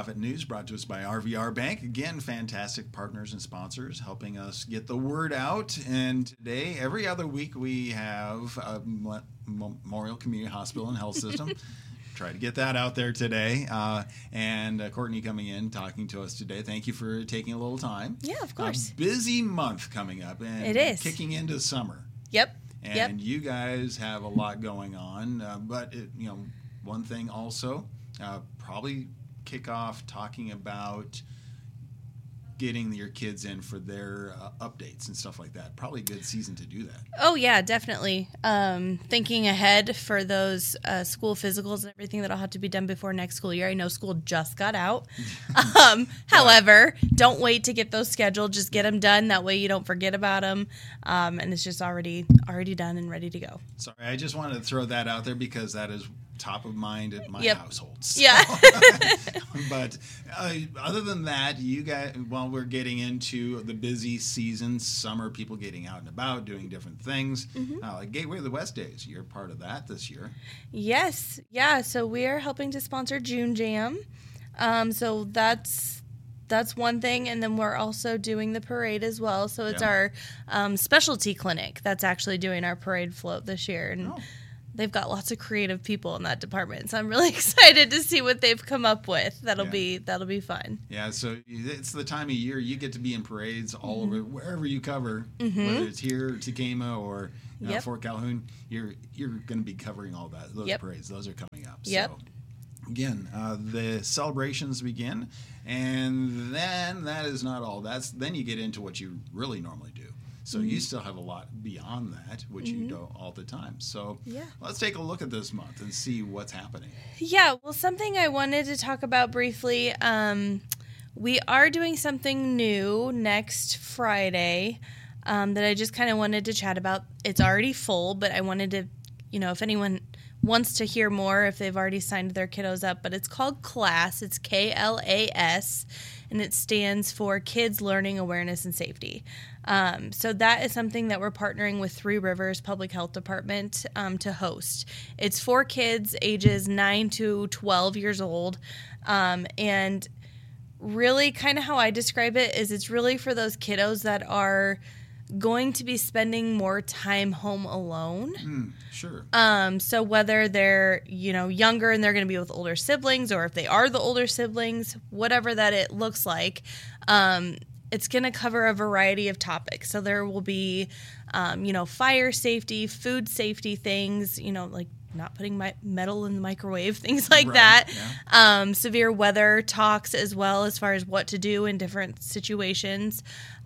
Nonprofit News brought to us by RVR Bank. Again, fantastic partners and sponsors helping us get the word out. And today, every other week, we have Memorial Community Hospital and Health System. Try to get that out there today. And Courtney coming in, talking to us today. Thank you for taking a little time. Yeah, of course. A busy month coming up. And it is. Kicking into summer. Yep. And you guys have a lot going on. But, one thing also, probably kick off talking about getting your kids in for their updates and stuff like that. Probably a good season to do that. Oh, yeah, definitely. Thinking ahead for those school physicals and everything that'll have to be done before next school year. I know school just got out. However, don't wait to get those scheduled. Just get them done. That way you don't forget about them. And it's just already done and ready to go. Sorry, I just wanted to throw that out there because that is top of mind at my household. So. Yeah. But other than that, you guys, while we're getting into the busy season, summer, people getting out and about, doing different things, like Gateway of the West Days, you're part of that this year. Yes. Yeah. So we are helping to sponsor June Jam. So that's one thing. And then we're also doing the parade as well. So it's our specialty clinic that's actually doing our parade float this year. And they've got lots of creative people in that department, so I'm really excited to see what they've come up with. That'll be fun. Yeah, so it's the time of year you get to be in parades all over wherever you cover, whether it's here, Tekema, or Fort Calhoun. You're going to be covering all those parades. Those are coming up. Yep. So again, the celebrations begin, and then that is not all. Then you get into what you really normally do. So you still have a lot beyond that, which you do all the time. So let's take a look at this month and see what's happening. Yeah, well, something I wanted to talk about briefly, we are doing something new next Friday that I just kind of wanted to chat about. It's already full, but I wanted to, if anyone wants to hear more, if they've already signed their kiddos up, but it's called KLAS. It's KLAS, and it stands for Kids Learning Awareness and Safety. So that is something that we're partnering with Three Rivers Public Health Department to host. It's for kids ages 9 to 12 years old. And really kind of how I describe it is it's really for those kiddos that are going to be spending more time home alone. Sure. So whether they're, younger and they're going to be with older siblings, or if they are the older siblings, whatever that it looks like, it's going to cover a variety of topics. So there will be, fire safety, food safety things, like not putting metal in the microwave, things like that. Yeah. Severe weather talks as well, as far as what to do in different situations.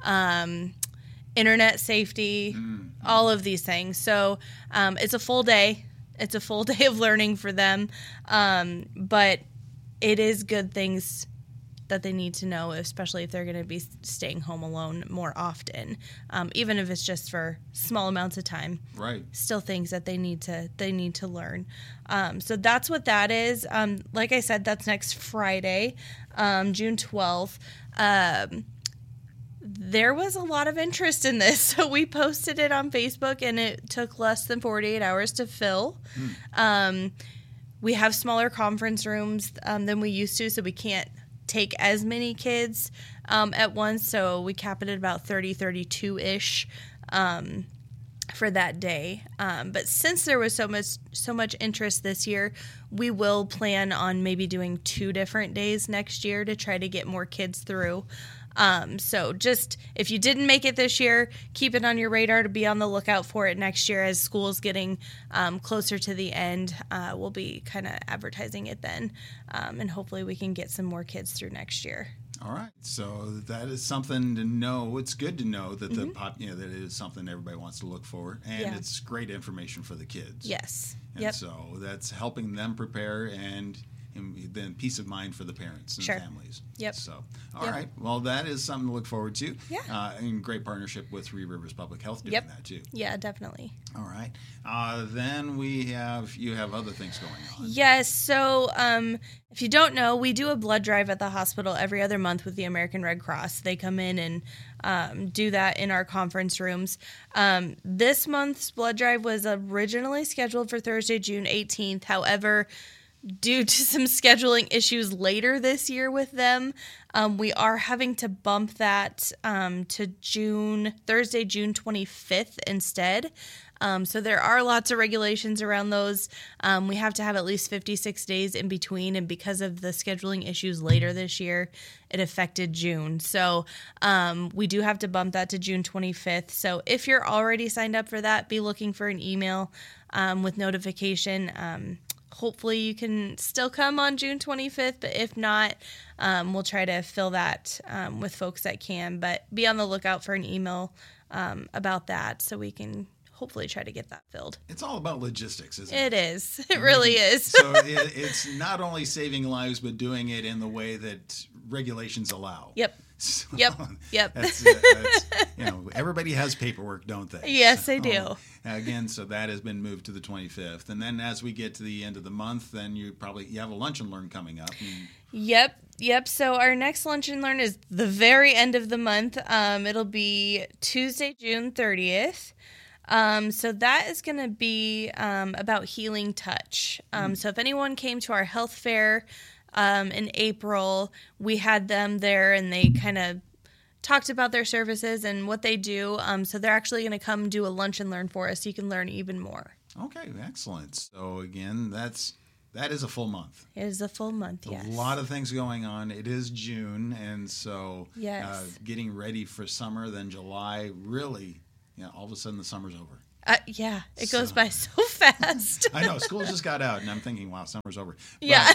Internet safety, all of these things. So it's a full day. It's a full day of learning for them. But it is good things that they need to know, especially if they're going to be staying home alone more often, even if it's just for small amounts of time. Right. Still things that they need to learn. So that's what that is. Like I said, that's next Friday, June 12th. There was a lot of interest in this, so we posted it on Facebook, and it took less than 48 hours to fill. We have smaller conference rooms than we used to, so we can't take as many kids at once, so we cap it at about 32-ish for that day. But since there was so much interest this year, we will plan on maybe doing 2 different days next year to try to get more kids through. So just if you didn't make it this year, keep it on your radar to be on the lookout for it next year. As school's getting closer to the end, we'll be kind of advertising it then, and hopefully we can get some more kids through next year. All right, so that is something to know. It's good to know that that it is something everybody wants to look for, and it's great information for the kids. Yes. And so that's helping them prepare, and then peace of mind for the parents and families. Yep. So, all right. Well, that is something to look forward to. Yeah. In great partnership with Three Rivers Public Health doing that too. Yeah, definitely. All right. Then you have other things going on. Yes. So, if you don't know, we do a blood drive at the hospital every other month with the American Red Cross. They come in and do that in our conference rooms. This month's blood drive was originally scheduled for Thursday, June 18th. However, due to some scheduling issues later this year with them, we are having to bump that to Thursday, June 25th instead. So there are lots of regulations around those. We have to have at least 56 days in between, and because of the scheduling issues later this year, it affected June. So we do have to bump that to June 25th. So if you're already signed up for that, be looking for an email with notification. Hopefully you can still come on June 25th, but if not, we'll try to fill that with folks that can. But be on the lookout for an email about that so we can hopefully try to get that filled. It's all about logistics, isn't It it? is. It really is. So it's not only saving lives, but doing it in the way that regulations allow. Yep. So Yep. That's, everybody has paperwork, don't they? Yes, they do. Again, so that has been moved to the 25th. And then as we get to the end of the month, then you have a lunch and learn coming up. Yep. So our next lunch and learn is the very end of the month. It'll be Tuesday, June 30th. So that is going to be about healing touch. So if anyone came to our health fair in April, we had them there and they kind of talked about their services and what they do. So they're actually going to come do a lunch and learn for us so you can learn even more. Okay, excellent. So again, that is a full month. It is a full month, yes. A lot of things going on. It is June, and so yes. Getting ready for summer, then July, really, all of a sudden the summer's over. Yeah, it goes by so fast. I know, school just got out, and I'm thinking, wow, summer's over. Yeah.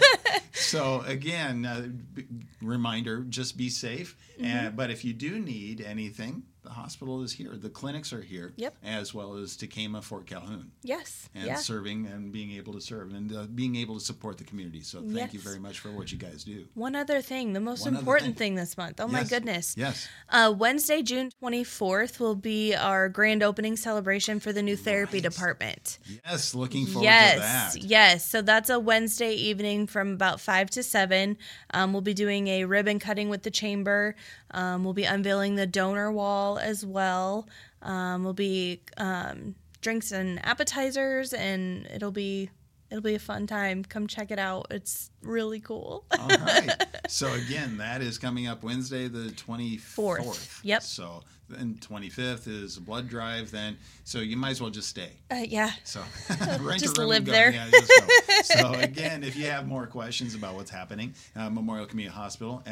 So again, reminder, just be safe. Mm-hmm. But if you do need anything, the hospital is here. The clinics are here. Yep. As well as Tekamah, Fort Calhoun. Yes. And serving and being able to serve and being able to support the community. So thank you very much for what you guys do. One other thing, the most important thing this month. Oh, my goodness. Yes. Wednesday, June 24th will be our grand opening celebration for the new therapy department. Yes, looking forward to that. Yes. So that's a Wednesday evening from about 5 to 7. We'll be doing a ribbon cutting with the chamber. We'll be unveiling the donor wall as well. We'll be drinks and appetizers, and it'll be a fun time. Come check it out. It's really cool. All right. So again, that is coming up Wednesday the 24th. Yep. So then 25th is a blood drive. Then so you might as well just stay. Yeah. So just live there. Yeah, just go. So again, if you have more questions about what's happening, Memorial Community Hospital,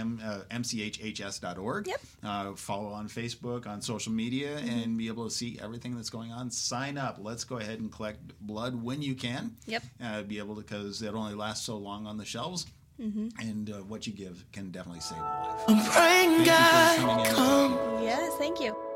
mchhs.org. Yep. Follow on Facebook, on social media, and be able to see everything that's going on. Sign up. Let's go ahead and collect blood when you can. Yep. Be able to, because it only lasts so long on the shelves. Mm-hmm. And what you give can definitely save a life. I'm praying God come. Yes, thank you.